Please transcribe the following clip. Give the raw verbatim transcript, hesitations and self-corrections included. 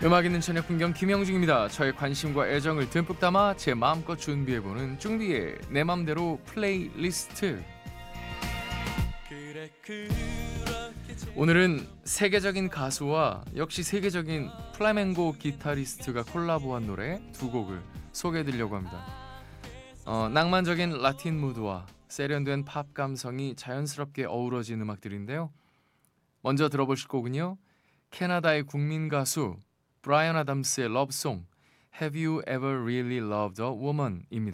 음악 있는 저녁 풍경 김영중입니다. 저의 관심과 애정을 듬뿍 담아 제 마음껏 준비해보는 중디의 내 맘대로 플레이리스트. 오늘은 세계적인 가수와 역시 세계적인 플라멩고 기타리스트가 콜라보한 노래 두 곡을 소개해드리려고 합니다. 어, 낭만적인 라틴 무드와 세련된 팝 감성이 자연스럽게 어우러진 음악들인데요. 먼저 들어보실 곡은요, 캐나다의 국민 가수 브라이언 아담스의 러브송 Have You Ever Really Loved a Woman입니다.